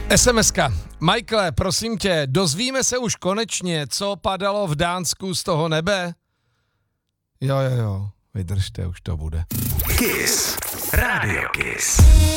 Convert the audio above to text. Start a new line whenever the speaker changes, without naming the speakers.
SMSka. Michaele, prosím tě, dozvíme se už konečně, co padalo v Dánsku z toho nebe? Jo, vydržte, už to bude.
Kiss. Radio Kiss.